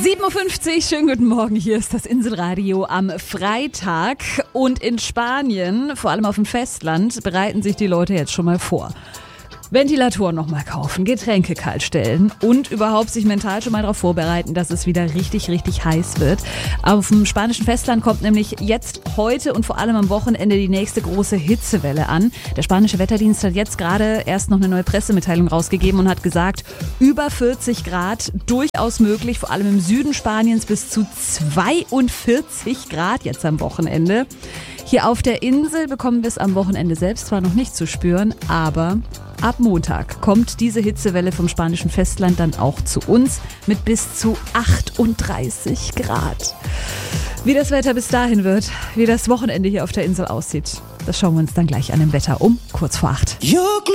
7.50 Uhr, schönen guten Morgen, hier ist das Inselradio am Freitag und in Spanien, vor allem auf dem Festland, bereiten sich die Leute jetzt schon mal vor. Ventilatoren nochmal kaufen, Getränke kalt stellen und überhaupt sich mental schon mal darauf vorbereiten, dass es wieder richtig, richtig heiß wird. Auf dem spanischen Festland kommt nämlich jetzt heute und vor allem am Wochenende die nächste große Hitzewelle an. Der spanische Wetterdienst hat jetzt gerade erst noch eine neue Pressemitteilung rausgegeben und hat gesagt, über 40 Grad durchaus möglich, vor allem im Süden Spaniens bis zu 42 Grad jetzt am Wochenende. Hier auf der Insel bekommen wir es am Wochenende selbst zwar noch nicht zu spüren, aber ab Montag kommt diese Hitzewelle vom spanischen Festland dann auch zu uns mit bis zu 38 Grad. Wie das Wetter bis dahin wird, wie das Wochenende hier auf der Insel aussieht, das schauen wir uns dann gleich an im Wetter um, kurz vor 8.